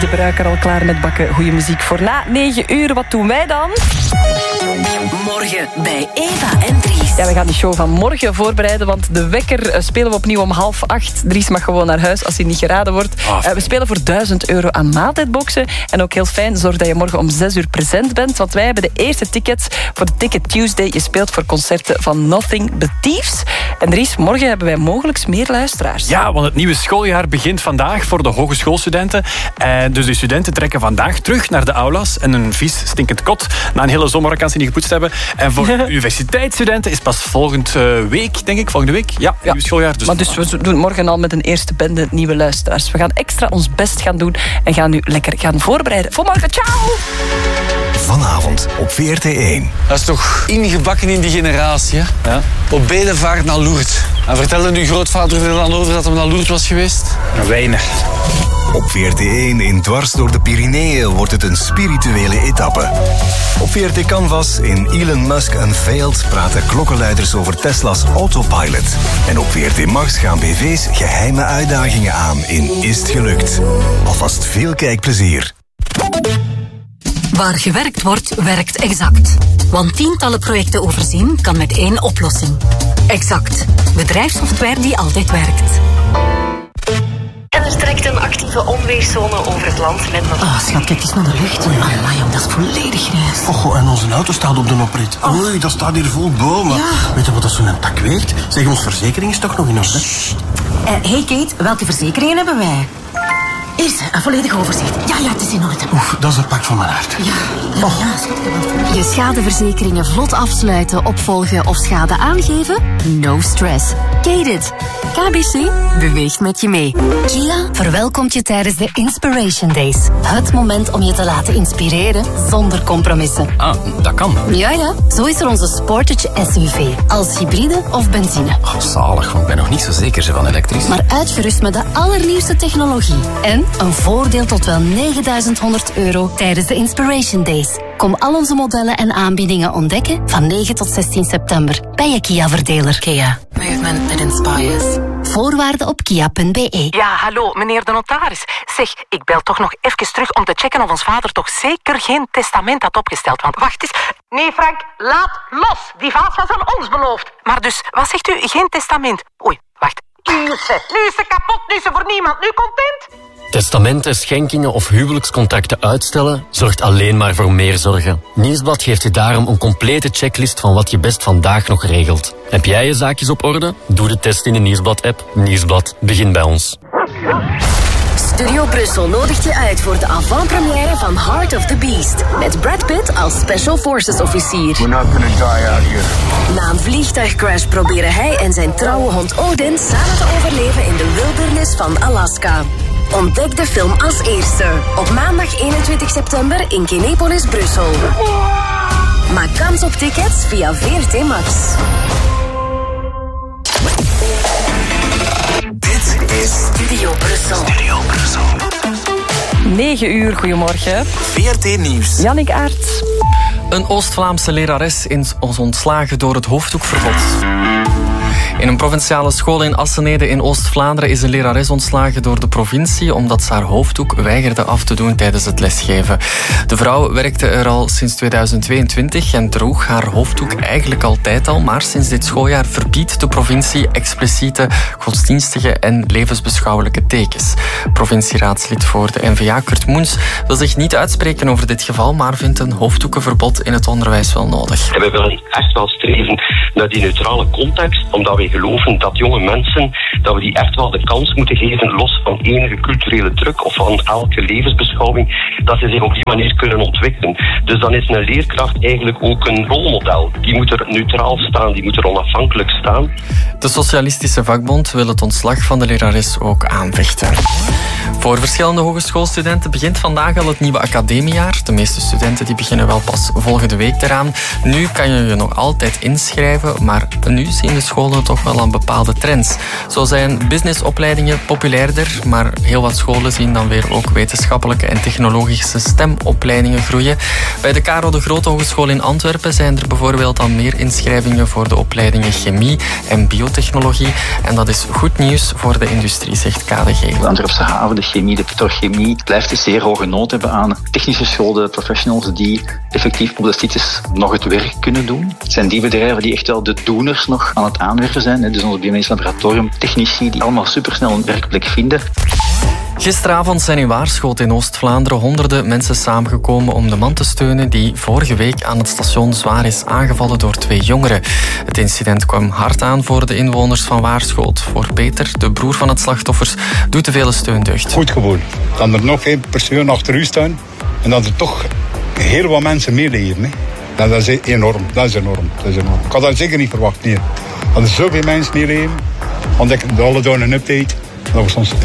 De Bruiker al klaar met bakken goede muziek voor na 9 uur. Wat doen wij dan? Morgen bij Eva en Dries. Ja, we gaan die show van morgen voorbereiden, want de wekker spelen we opnieuw om 7:30. Dries mag gewoon naar huis als hij niet geraden wordt. We spelen voor €1000 aan maaltijdboxen. En ook heel fijn, zorg dat je morgen om 6 uur present bent, want wij hebben de eerste tickets voor de Ticket Tuesday. Je speelt voor concerten van Nothing But Thieves. En Dries, morgen hebben wij mogelijk meer luisteraars. Ja, want het nieuwe schooljaar begint vandaag voor de hogeschoolstudenten. Dus de studenten trekken vandaag terug naar de aulas en een vies, stinkend kot na een hele zomervakantie niet gepoetst hebben. En voor universiteitsstudenten is pas volgende week. Ja, nieuw schooljaar. Maar dus we doen morgen al met een eerste bende nieuwe luisteraars. We gaan extra ons best gaan doen en gaan nu lekker gaan voorbereiden. Voor morgen, ciao! Vanavond op VRT1. Dat is toch ingebakken in die generatie, hè? Ja. Op bedevaart naar Lourdes. En vertelde uw grootvader er dan over dat hij naar Lourdes was geweest? Weinig. Op VRT1 in Dwars door de Pyreneeën wordt het een spirituele etappe. Op VRT Canvas in Elon Musk Unveiled praten klokkenluiders over Tesla's Autopilot. En op VRT Max gaan BV's geheime uitdagingen aan in Is het gelukt? Alvast veel kijkplezier. Waar gewerkt wordt, werkt Exact. Want tientallen projecten overzien kan met één oplossing. Exact. Bedrijfssoftware die altijd werkt. En er trekt een actieve onweerszone over het land met nog... Schat, kijk eens naar de lucht. Amai, dat is volledig grijs. En onze auto staat op de oprit. Oei, dat staat hier vol bomen. Ja. Weet je wat dat zo'n tak weegt? Zeg, onze verzekering is toch nog in orde? Hey Kate, welke verzekeringen hebben wij? Eerst, een volledig overzicht. Ja, het is in orde. Oef, dat is een pak van mijn hart. Ja, schat. Je schadeverzekeringen vlot afsluiten, opvolgen of schade aangeven? No stress. Gated. KBC beweegt met je mee. Kia verwelkomt je tijdens de Inspiration Days. Het moment om je te laten inspireren zonder compromissen. Dat kan. Ja. Zo is er onze Sportage SUV. Als hybride of benzine. Zalig, want ik ben nog niet zo zeker van elektrisch. Maar uitgerust met de allernieuwste technologie. En een voordeel tot wel €9.100 tijdens de Inspiration Days. Kom al onze modellen en aanbiedingen ontdekken van 9 tot 16 september bij je Kia-verdeler. Kia. Movement that inspires. Voorwaarden op kia.be. Ja, hallo, meneer de notaris. Zeg, ik bel toch nog even terug om te checken of ons vader toch zeker geen testament had opgesteld. Want wacht eens. Nee, Frank, laat los. Die vaas was aan ons beloofd. Maar dus, wat zegt u? Geen testament? Oei, wacht. Nu is ze kapot, nu is ze voor niemand. Nu content? Testamenten, schenkingen of huwelijkscontracten uitstellen zorgt alleen maar voor meer zorgen. Nieuwsblad geeft je daarom een complete checklist van wat je best vandaag nog regelt. Heb jij je zaakjes op orde? Doe de test in de Nieuwsblad-app. Nieuwsblad, begin bij ons. Studio Brussel nodigt je uit voor de avant-première van Heart of the Beast. Met Brad Pitt als Special Forces officier. We're not gonna die out here. Na een vliegtuigcrash proberen hij en zijn trouwe hond Odin samen te overleven in de wildernis van Alaska. Ontdek de film als eerste. Op maandag 21 september in Kinepolis, Brussel. Maak kans op tickets via VRT Max. Dit is Studio Brussel. 9 uur, goedemorgen. VRT Nieuws. Jannik Aert. Een Oost-Vlaamse lerares is ontslagen door het hoofddoekverbod. In een provinciale school in Assenede in Oost-Vlaanderen is een lerares ontslagen door de provincie omdat ze haar hoofddoek weigerde af te doen tijdens het lesgeven. De vrouw werkte er al sinds 2022 en droeg haar hoofddoek eigenlijk altijd al, maar sinds dit schooljaar verbiedt de provincie expliciete godsdienstige en levensbeschouwelijke tekens. Provincieraadslid voor de N-VA, Kurt Moens, wil zich niet uitspreken over dit geval, maar vindt een hoofddoekenverbod in het onderwijs wel nodig. En we willen echt wel streven naar die neutrale context, omdat wij geloven dat jonge mensen, dat we die echt wel de kans moeten geven, los van enige culturele druk of van elke levensbeschouwing, dat ze zich op die manier kunnen ontwikkelen. Dus dan is een leerkracht eigenlijk ook een rolmodel. Die moet er neutraal staan, die moet er onafhankelijk staan. De Socialistische Vakbond wil het ontslag van de lerares ook aanvechten. Voor verschillende hogeschoolstudenten begint vandaag al het nieuwe academiejaar. De meeste studenten die beginnen wel pas volgende week eraan. Nu kan je je nog altijd inschrijven, maar nu zien de scholen toch ook wel aan bepaalde trends. Zo zijn businessopleidingen populairder, maar heel wat scholen zien dan weer ook wetenschappelijke en technologische STEM-opleidingen groeien. Bij de Karel de Grote Hogeschool in Antwerpen zijn er bijvoorbeeld al meer inschrijvingen voor de opleidingen chemie en biotechnologie. En dat is goed nieuws voor de industrie, zegt KDG. De Antwerpse haven, de chemie, de petrochemie blijft een zeer hoge nood hebben aan technische scholen, professionals die effectief op de sites nog het werk kunnen doen. Het zijn die bedrijven die echt wel de doeners nog aan het aanwerven zijn. Dus onze biomedisch laboratorium, technici die allemaal supersnel een werkplek vinden. Gisteravond zijn in Waarschoot in Oost-Vlaanderen honderden mensen samengekomen om de man te steunen die vorige week aan het station zwaar is aangevallen door 2 jongeren. Het incident kwam hard aan voor de inwoners van Waarschoot. Voor Peter, de broer van het slachtoffers, doet de vele steun deugd. Goed gewoon. Dat er nog 1 persoon achter u staan en dat er toch heel wat mensen meeleven. Hè. Dat is enorm. Dat is enorm. Ik had dat zeker niet verwacht. Nee. Dat er zoveel mensen meeleven. Want ik de alle dagen een update. Dat was soms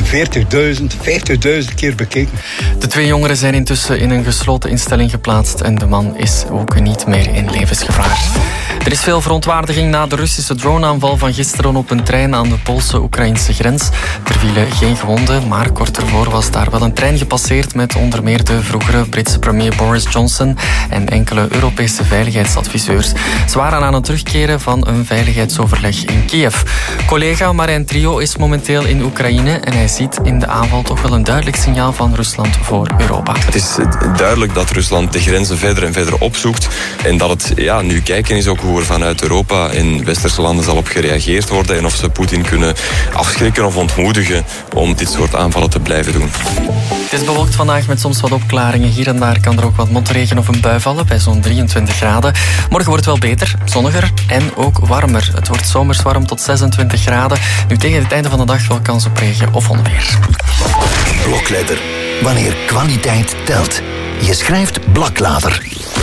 40.000 keer bekeken. De 2 jongeren zijn intussen in een gesloten instelling geplaatst en de man is ook niet meer in levensgevaar. Er is veel verontwaardiging na de Russische droneaanval van gisteren op een trein aan de Poolse-Oekraïnse grens. Er vielen geen gewonden, maar kort ervoor was daar wel een trein gepasseerd met onder meer de vroegere Britse premier Boris Johnson en enkele Europese veiligheidsadviseurs. Ze waren aan het terugkeren van een veiligheidsoverleg in Kiev. Collega Marijn Trio is momenteel in Oekraïne en hij ziet in de aanval toch wel een duidelijk signaal van Rusland voor Europa. Het is duidelijk dat Rusland de grenzen verder en verder opzoekt en dat het nu kijken is ook hoe er vanuit Europa en westerse landen zal op gereageerd worden en of ze Poetin kunnen afschrikken of ontmoedigen om dit soort aanvallen te blijven doen. Het is bewolkt vandaag met soms wat opklaringen. Hier en daar kan er ook wat motregen of een bui vallen bij zo'n 23 graden. Morgen wordt het wel beter, zonniger en ook warmer. Het wordt zomers warm tot 26 graden. Nu tegen het einde van de dag wel kans op regen of onweer. Blokletter. Wanneer kwaliteit telt. Je schrijft Blaklader.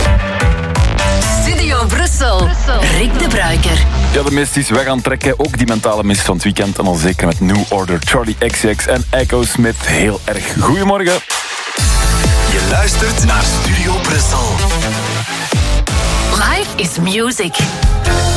Studio Brussel. Rick de Bruiker. Ja, de mist is weg aan het trekken. Ook die mentale mist van het weekend. En al zeker met New Order, Charlie XCX en Echo Smith. Heel erg goedemorgen. Je luistert naar Studio Brussel. Life is music.